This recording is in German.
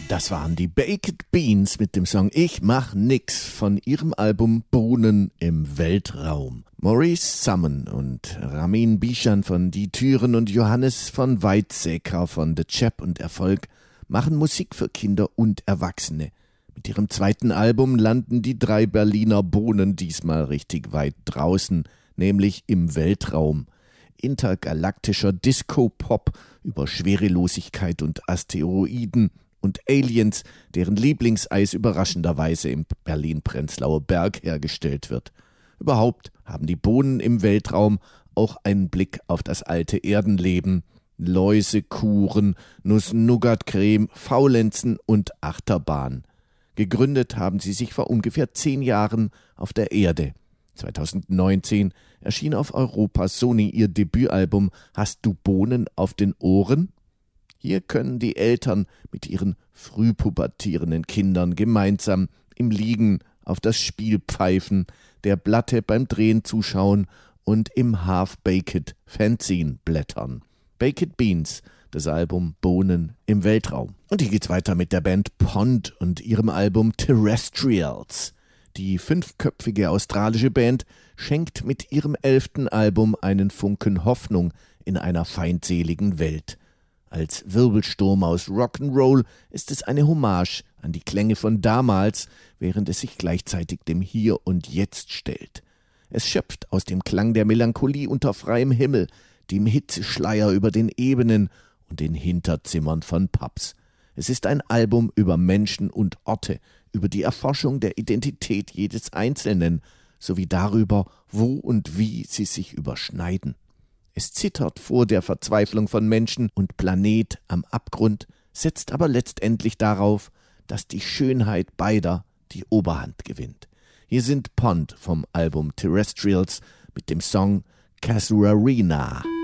Das waren die Baked Beans mit dem Song Ich mach nix von ihrem Album Bohnen im Weltraum. Maurice Summon und Ramin Bishan von Die Türen und Johannes von Weizsäcker von The Chap und Erfolg machen Musik für Kinder und Erwachsene. Mit ihrem zweiten Album landen die 3 Berliner Bohnen diesmal richtig weit draußen, nämlich im Weltraum. Intergalaktischer Disco-Pop über Schwerelosigkeit und Asteroiden und Aliens, deren Lieblingseis überraschenderweise im Berlin-Prenzlauer Berg hergestellt wird. Überhaupt haben die Bohnen im Weltraum auch einen Blick auf das alte Erdenleben. Läusekuren, Nuss-Nougat-Creme, Faulenzen und Achterbahn. Gegründet haben sie sich vor ungefähr 10 Jahren auf der Erde. 2019 erschien auf Europa Sony ihr Debütalbum Hast du Bohnen auf den Ohren? Hier können die Eltern mit ihren frühpubertierenden Kindern gemeinsam im Liegen auf das Spiel pfeifen, der Platte beim Drehen zuschauen und im Half-Baked Fanzine blättern. Baked Beans, das Album Bohnen im Weltraum. Und hier geht's weiter mit der Band Pond und ihrem Album Terrestrials. Die 5-köpfige australische Band schenkt mit ihrem 11. Album einen Funken Hoffnung in einer feindseligen Welt. Als Wirbelsturm aus Rock'n'Roll ist es eine Hommage an die Klänge von damals, während es sich gleichzeitig dem Hier und Jetzt stellt. Es schöpft aus dem Klang der Melancholie unter freiem Himmel, dem Hitzeschleier über den Ebenen und den Hinterzimmern von Pubs. Es ist ein Album über Menschen und Orte, über die Erforschung der Identität jedes Einzelnen, sowie darüber, wo und wie sie sich überschneiden. Es zittert vor der Verzweiflung von Menschen und Planet am Abgrund, setzt aber letztendlich darauf, dass die Schönheit beider die Oberhand gewinnt. Hier sind Pond vom Album Terrestrials mit dem Song Casuarina.